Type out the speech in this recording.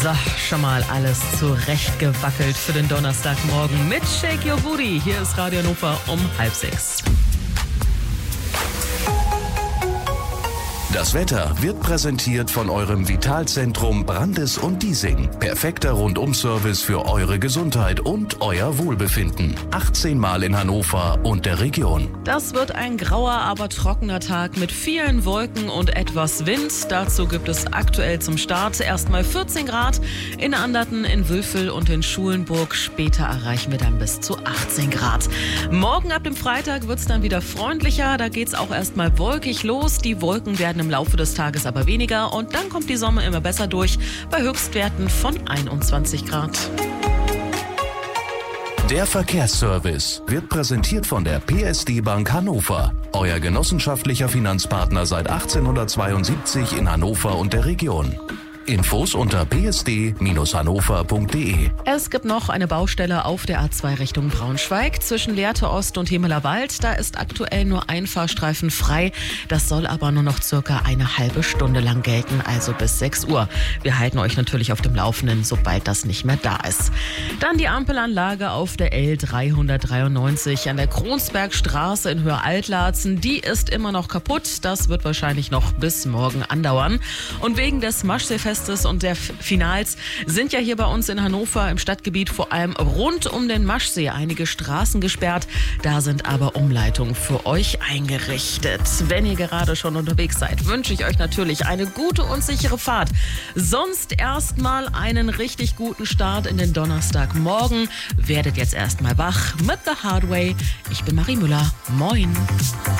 So, schon mal alles zurechtgewackelt für den Donnerstagmorgen mit Shake Your Booty. Hier ist Radio Hannover um 5:30. Das Wetter wird präsentiert von eurem Vitalzentrum Brandes und Diesing. Perfekter Rundum-Service für eure Gesundheit und euer Wohlbefinden. 18 Mal in Hannover und der Region. Das wird ein grauer, aber trockener Tag mit vielen Wolken und etwas Wind. Dazu gibt es aktuell zum Start erstmal 14 Grad in Anderten, in Wülfel und in Schulenburg. Später erreichen wir dann bis zu 18 Grad. Morgen ab dem Freitag wird es dann wieder freundlicher. Da geht es auch erstmal wolkig los. Die Wolken werden im Laufe des Tages aber weniger und dann kommt die Sonne immer besser durch bei Höchstwerten von 21 Grad. Der Verkehrsservice wird präsentiert von der PSD Bank Hannover. Euer genossenschaftlicher Finanzpartner seit 1872 in Hannover und der Region. Infos unter psd-hannover.de. Es gibt noch eine Baustelle auf der A2 Richtung Braunschweig zwischen Lehrte Ost und Hemeler Wald. Da ist aktuell nur ein Fahrstreifen frei. Das soll aber nur noch circa eine halbe Stunde lang gelten, also bis 6 Uhr. Wir halten euch natürlich auf dem Laufenden, sobald das nicht mehr da ist. Dann die Ampelanlage auf der L393 an der Kronsbergstraße in Höhe Altlarzen. Die ist immer noch kaputt. Das wird wahrscheinlich noch bis morgen andauern. Und wegen des Maschseefestes und der Finals sind ja hier bei uns in Hannover im Stadtgebiet vor allem rund um den Maschsee einige Straßen gesperrt. Da sind aber Umleitungen für euch eingerichtet. Wenn ihr gerade schon unterwegs seid, wünsche ich euch natürlich eine gute und sichere Fahrt. Sonst erstmal einen richtig guten Start in den Donnerstagmorgen. Werdet jetzt erstmal wach mit The Hard Way. Ich bin Marie Müller. Moin.